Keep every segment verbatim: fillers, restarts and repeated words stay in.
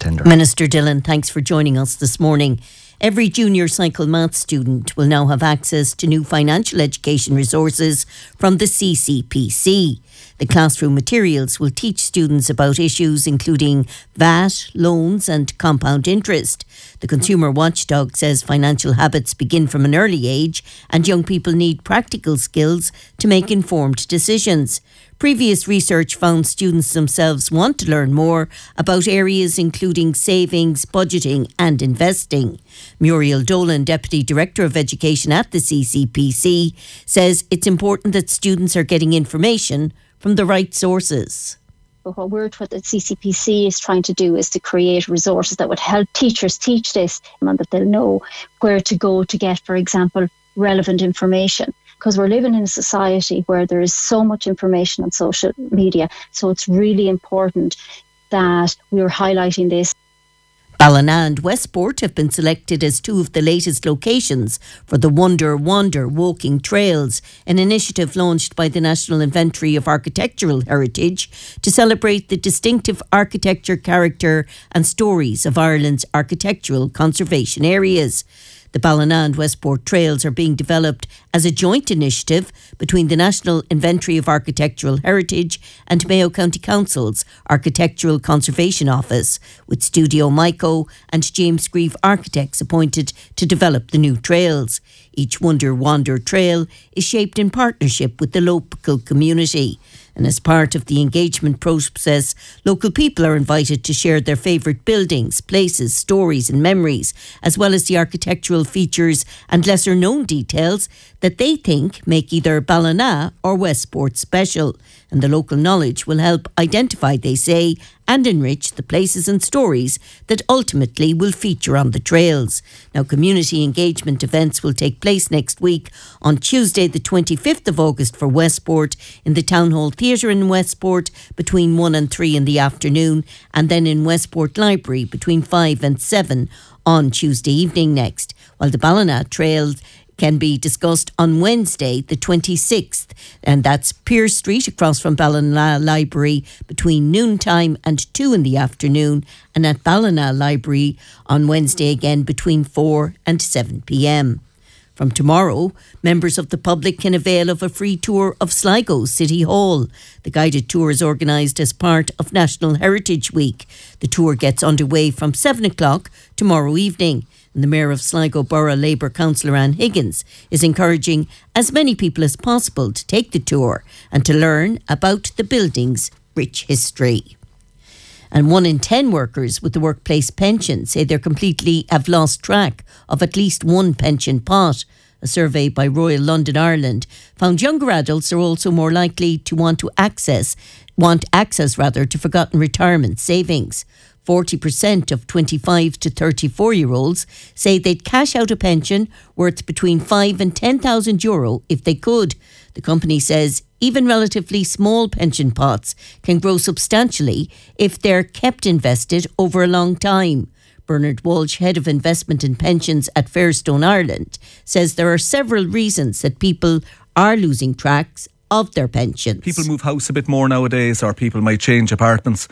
tender. Minister Dillon, thanks for joining us this morning. Every junior cycle maths student will now have access to new financial education resources from the C C P C. The classroom materials will teach students about issues including V A T, loans and compound interest. The Consumer Watchdog says financial habits begin from an early age and young people need practical skills to make informed decisions. Previous research found students themselves want to learn more about areas including savings, budgeting and investing. Muriel Dolan, Deputy Director of Education at the C C P C, says it's important that students are getting information from the right sources. But what we're what the C C P C is trying to do is to create resources that would help teachers teach this, and that they'll know where to go to get, for example, relevant information. Because we're living in a society where there is so much information on social media. So it's really important that we're highlighting this. Ballina and Westport have been selected as two of the latest locations for the Wonder Wander Walking Trails, an initiative launched by the National Inventory of Architectural Heritage to celebrate the distinctive architecture, character and stories of Ireland's architectural conservation areas. The Ballina and Westport Trails are being developed as a joint initiative between the National Inventory of Architectural Heritage and Mayo County Council's Architectural Conservation Office, with Studio Myco and James Grieve Architects appointed to develop the new trails. Each Wonder Wander Trail is shaped in partnership with the local community. And as part of the engagement process, local people are invited to share their favourite buildings, places, stories and memories, as well as the architectural features and lesser known details that they think make either Ballina or Westport special. And the local knowledge will help identify, they say, and enrich the places and stories that ultimately will feature on the trails. Now, community engagement events will take place next week on Tuesday the twenty-fifth of August for Westport in the Town Hall Theatre in Westport between one and three in the afternoon, and then in Westport Library between five and seven on Tuesday evening next, while the Ballina Trail can be discussed on Wednesday the twenty-sixth, and that's Pearse Street across from Ballina Library between noontime and two in the afternoon, and at Ballina Library on Wednesday again between four and seven p.m. From tomorrow, members of the public can avail of a free tour of Sligo City Hall. The guided tour is organised as part of National Heritage Week. The tour gets underway from seven o'clock tomorrow evening. And the Mayor of Sligo Borough Labour Councillor Anne Higgins is encouraging as many people as possible to take the tour and to learn about the building's rich history. And one in ten workers with the workplace pension say they completely have lost track of at least one pension pot. A survey by Royal London Ireland found younger adults are also more likely to want to access, want access rather, to forgotten retirement savings. forty percent of twenty-five to thirty-four-year-olds say they'd cash out a pension worth between five and ten thousand euro if they could. The company says even relatively small pension pots can grow substantially if they're kept invested over a long time. Bernard Walsh, Head of Investment and Pensions at Fairstone Ireland, says there are several reasons that people are losing tracks of their pensions. People move house a bit more nowadays, or people might change apartments.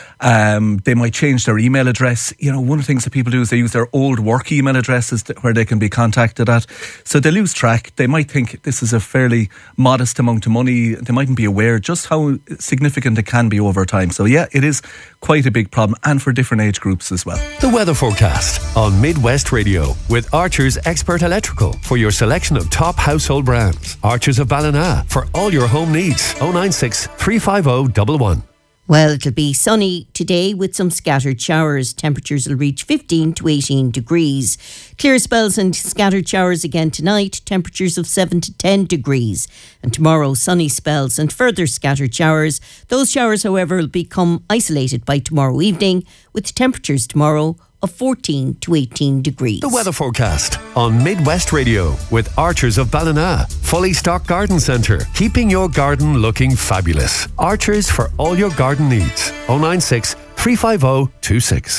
Um, they might change their email address. You know, one of the things that people do is they use their old work email addresses to, where they can be contacted at. So they lose track. They might think this is a fairly modest amount of money. They mightn't be aware just how significant it can be over time. So yeah, it is quite a big problem, and for different age groups as well. The weather forecast on Midwest Radio with Archer's Expert Electrical for your selection of top household brands. Archer's of Ballina for all your home needs. oh nine six, three five oh, one one. Well, it'll be sunny today with some scattered showers. Temperatures will reach fifteen to eighteen degrees. Clear spells and scattered showers again tonight. Temperatures of seven to ten degrees. And tomorrow, sunny spells and further scattered showers. Those showers, however, will become isolated by tomorrow evening, with temperatures tomorrow of fourteen to eighteen degrees. The weather forecast on Midwest Radio with Archers of Ballina. Fully stocked garden centre, keeping your garden looking fabulous. Archers for all your garden needs. oh nine six, three five oh, two six.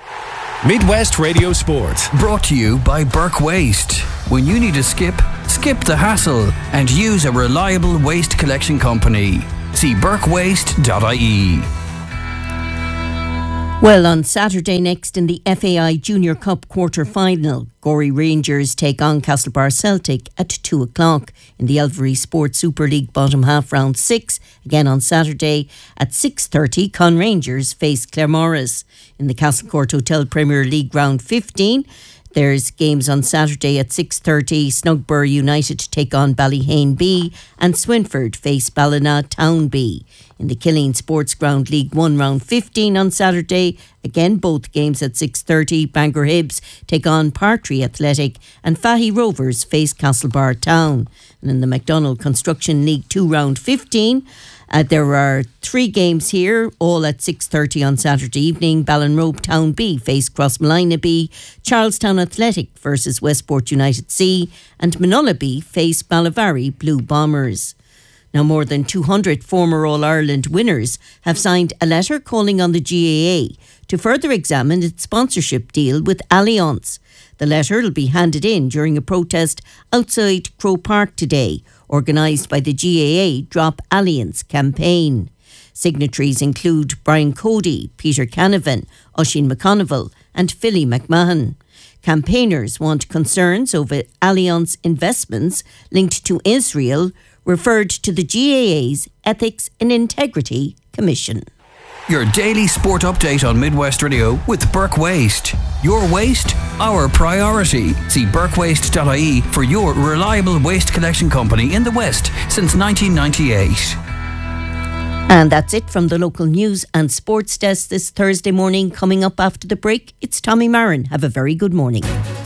Midwest Radio Sport. Brought to you by Burke Waste. When you need a skip, skip the hassle and use a reliable waste collection. collection company. See burke waste dot I E. Well, on Saturday next in the F A I Junior Cup quarter-final, Gorey Rangers take on Castlebar Celtic at two o'clock. In the Elvery Sports Super League bottom half round six, again on Saturday at six thirty, Con Rangers face Claremorris. In the Castlecourt Hotel Premier League round fifteen, there's games on Saturday at six thirty. Snugborough United take on Ballyhane B and Swinford face Ballina Town B. In the Killeen Sports Ground League one round fifteen on Saturday, again both games at six thirty. Bangor Hibs take on Partry Athletic and Fahy Rovers face Castlebar Town. And in the McDonald Construction League two round fifteen, Uh, there are three games here, all at six thirty on Saturday evening. Ballinrobe Town B face Crossmolina B, Charlestown Athletic versus Westport United C, and Minola B face Ballavary Blue Bombers. Now, more than two hundred former All-Ireland winners have signed a letter calling on the G A A to further examine its sponsorship deal with Allianz. The letter will be handed in during a protest outside Croke Park today, organised by the G A A Drop Allianz campaign. Signatories include Brian Cody, Peter Canavan, Oisin McConville and Philly McMahon. Campaigners want concerns over Allianz investments linked to Israel referred to the G A A's Ethics and Integrity Commission. Your daily sport update on Midwest Radio with Burke Waste. Your waste, our priority. See burke waste dot I E for your reliable waste collection company in the West since nineteen ninety-eight. And that's it from the local news and sports desk this Thursday morning. Coming up after the break, it's Tommy Marin. Have a very good morning.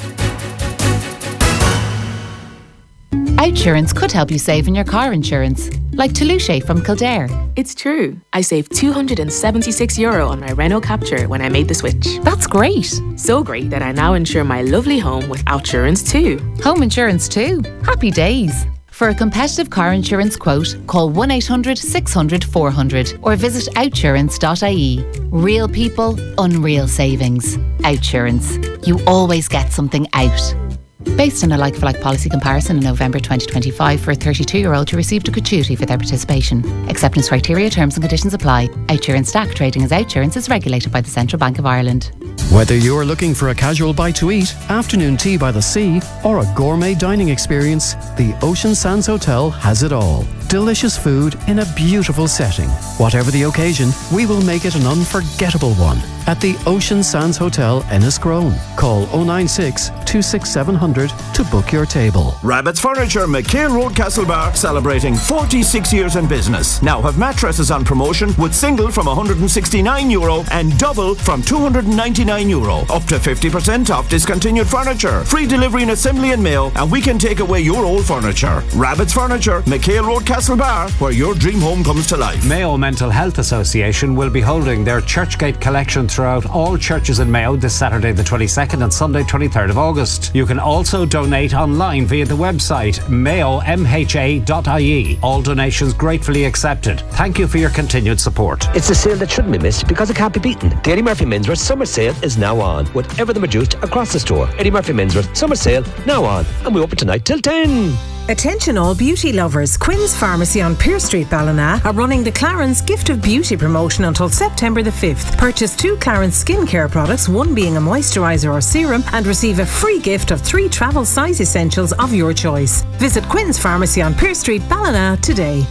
Outsurance could help you save on your car insurance, like Toulouse from Kildare. It's true. I saved two hundred seventy-six euro on my Renault Capture when I made the switch. That's great. So great that I now insure my lovely home with Outsurance too. Home insurance too. Happy days. For a competitive car insurance quote, call one eight hundred six hundred four hundred or visit outsurance dot I E. Real people, unreal savings. Outsurance. You always get something out. Based on a like-for-like policy comparison in November twenty twenty-five for a thirty-two-year-old who received a gratuity for their participation. Acceptance criteria, terms and conditions apply. Outsurance Stack trading as Outsurance is regulated by the Central Bank of Ireland. Whether you're looking for a casual bite to eat, afternoon tea by the sea, or a gourmet dining experience, the Ocean Sands Hotel has it all. Delicious food in a beautiful setting. Whatever the occasion, we will make it an unforgettable one at the Ocean Sands Hotel, Enniscrone. Call oh nine six, two six seven hundred to book your table. Rabbit's Furniture, McHale Road, Castlebar, celebrating forty-six years in business. Now have mattresses on promotion with single from one hundred sixty-nine euro and double from two hundred ninety-nine euro. Up to fifty percent off discontinued furniture. Free delivery and assembly and mail, and we can take away your old furniture. Rabbit's Furniture, McHale Road, Castlebar, where your dream home comes to life. Mayo Mental Health Association will be holding their Churchgate collection throughout all churches in Mayo this Saturday the twenty-second and Sunday twenty-third of August. You can also donate online via the website mayo m h a dot I E. All donations gratefully accepted. Thank you for your continued support. It's a sale that shouldn't be missed because it can't be beaten. The Eddie Murphy Minsworth Summer Sale is now on, with everything reduced across the store. Eddie Murphy Minsworth Summer Sale now on, and we open tonight till ten. Attention all beauty lovers. Quinn's Pharmacy on Pearse Street, Ballina are running the Clarence Gift of Beauty promotion until September the fifth. Purchase two Clarence skincare products, one being a moisturiser or serum, and receive a free gift of three travel size essentials of your choice. Visit Quinn's Pharmacy on Pearse Street, Ballina today.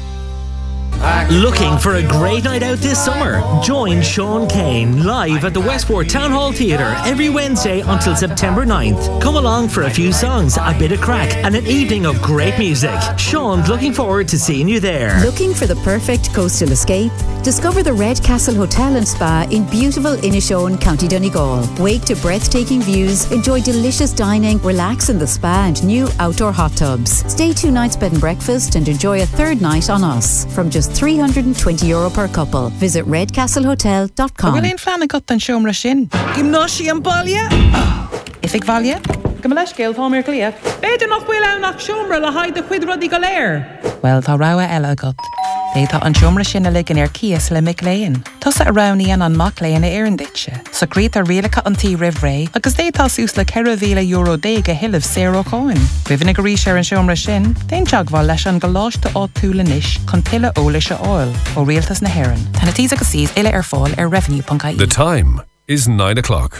Looking for a great night out this summer? Join Sean Kane live at the Westport Town Hall Theatre every Wednesday until September ninth. Come along for a few songs, a bit of crack and an evening of great music. Sean's looking forward to seeing you there. Looking for the perfect coastal escape? Discover the Red Castle Hotel and Spa in beautiful Inishowen, County Donegal. Wake to breathtaking views, enjoy delicious dining, relax in the spa and new outdoor hot tubs. Stay two nights bed and breakfast and enjoy a third night on us from just three hundred twenty euro per couple. Visit red castle hotel dot com. Bhfuil fleanna gut an siomra sin. Gymnáisi an baile? If ag bhaile? Go leis céil tá mir clia. Beidir nach bhfuil anach siomra le haid de chuid rudí go léir. Well, tá rawa eile agat. Bé tá an siomra sin a ligan ar cias le mic léin. Tusa a rauníon an mac léin a éirean ditse. So grét a rialacha an tí rih ré, agus dé tá sús le ceithre mhíle euro déig a hiileh zéro cáin. Rihann ag a rís ar an siomra sin, déin teagháil leis an goláiste áit túla níis chun pile ólis a áil ó rialtas na hÉireann. Tána tíos agus síos ile ar fáil ar revenue dot I E. The time is nine o'clock.